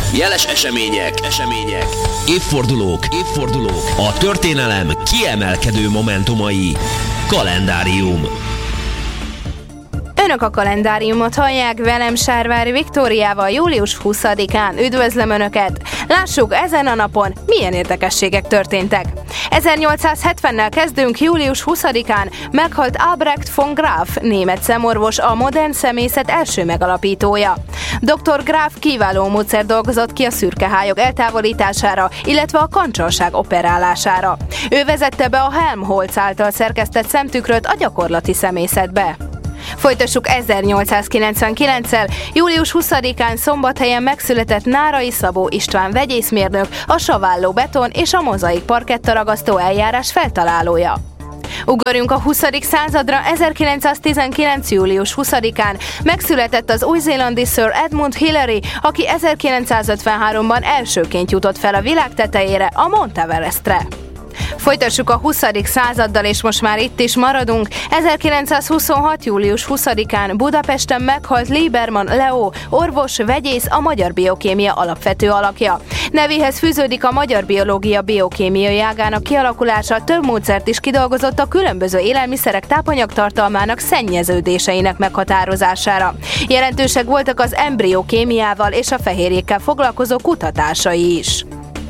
Jeles események, évfordulók, a történelem kiemelkedő momentumai. Kalendárium. Önök a kalendáriumot hallják, velem Sárvári Viktóriával július 20-án. Üdvözlöm Önöket! Lássuk, ezen a napon milyen érdekességek történtek. 1870-nel kezdünk, július 20-án meghalt Albrecht von Graf, német szemorvos, a modern szemészet első megalapítója. Dr. Graf kiváló módszer dolgozott ki a szürkehályok eltávolítására, illetve a kancsalság operálására. Ő vezette be a Helmholtz által szerkesztett szemtükröt a gyakorlati szemészetbe. Folytassuk 1899-el, július 20-án Szombathelyen megszületett Nárai Szabó István vegyészmérnök, a saválló beton és a mozaik parketta ragasztó eljárás feltalálója. Ugorjunk a 20. századra, 1919. július 20-án megszületett az új-zélandi Sir Edmund Hillary, aki 1953-ban elsőként jutott fel a világ tetejére, a Mount Everestre. Folytassuk a 20. századdal, és most már itt is maradunk. 1926. július 20-án Budapesten meghalt Liebermann Leo, orvos, vegyész, a magyar biokémia alapvető alakja. Nevéhez fűződik a magyar biológia biokémiai ágának kialakulása, több módszert is kidolgozott a különböző élelmiszerek tápanyagtartalmának szennyeződéseinek meghatározására. Jelentősek voltak az embriókémiával és a fehérjékkel foglalkozó kutatásai is.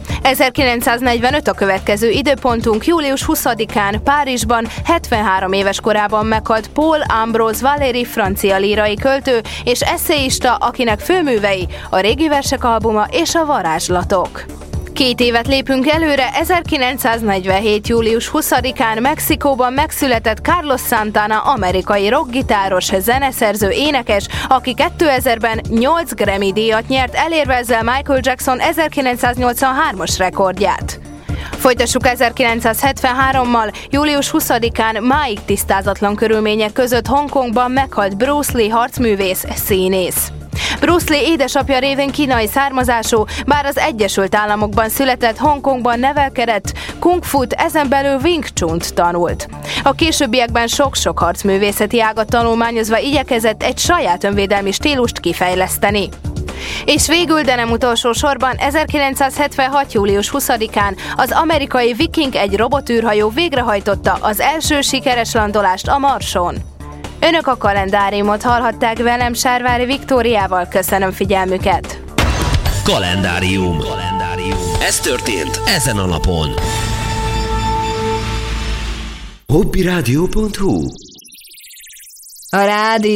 1945 a következő időpontunk, július 20-án Párizsban 73 éves korában meghalt Paul Ambrose Valéry, francia lírai költő és esszéista, akinek főművei a Régi versek albuma és a Varázslatok. 2 évet lépünk előre, 1947. július 20-án Mexikóban megszületett Carlos Santana, amerikai rockgitáros, zeneszerző, énekes, aki 2000-ben 8 Grammy-díjat nyert, elérve ezzel Michael Jackson 1983-as rekordját. Folytassuk 1973-mal, július 20-án máig tisztázatlan körülmények között Hongkongban meghalt Bruce Lee, harcművész, színész. Bruce Lee édesapja révén kínai származású, bár az Egyesült Államokban született, Hongkongban nevelkedett, kung fut, ezen belül Wing Chun-t tanult. A későbbiekben sok-sok harcművészeti ágat tanulmányozva igyekezett egy saját önvédelmi stílust kifejleszteni. És végül, de nem utolsó sorban, 1976. július 20-án az amerikai Viking 1 robotűrhajó végrehajtotta az első sikeres landolást a Marson. Önök a kalendáriumot hallhatták, velem Sárvári Viktóriával. Köszönöm figyelmüket! Kalendárium. Ez történt ezen a napon. Hobbyradio.hu A rádió